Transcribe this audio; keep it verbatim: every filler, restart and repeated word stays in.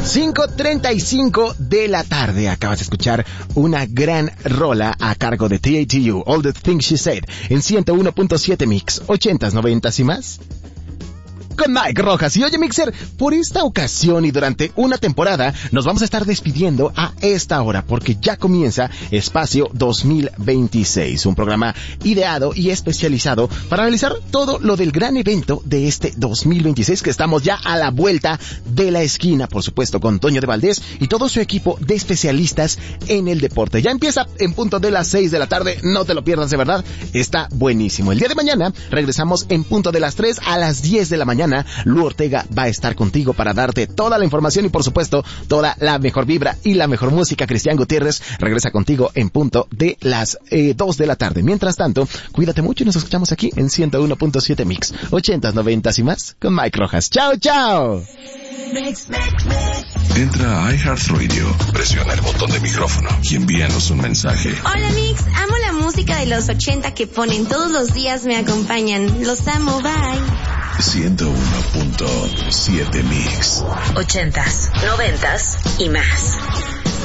cinco treinta y cinco de la tarde. Acabas de escuchar una gran rola a cargo de T A T U, All the Things She Said, en ciento uno punto siete Mix, ochentas, noventas y más. Con Mike Rojas. Y oye, Mixer, por esta ocasión y durante una temporada nos vamos a estar despidiendo a esta hora porque ya comienza Espacio dos mil veintiséis, un programa ideado y especializado para analizar todo lo del gran evento de este dos mil veintiséis, que estamos ya a la vuelta de la esquina, por supuesto, con Toño de Valdés y todo su equipo de especialistas en el deporte. Ya empieza en punto de las seis de la tarde, no te lo pierdas, de verdad, está buenísimo. El día de mañana regresamos en punto de las tres a las diez de la mañana. Lu Ortega va a estar contigo para darte toda la información y, por supuesto, toda la mejor vibra y la mejor música. Cristian Gutiérrez regresa contigo en punto de las eh, dos de la tarde. Mientras tanto, cuídate mucho y nos escuchamos aquí en ciento uno punto siete Mix, ochentas, noventas y más con Mike Rojas. ¡Chao, chao! Entra a iHeartRadio, presiona el botón de micrófono y envíanos un mensaje. Hola, Mix, amo la música de los ochenta que ponen todos los días, me acompañan. Los amo, bye. ciento uno punto siete Mix. Ochentas, noventas y más.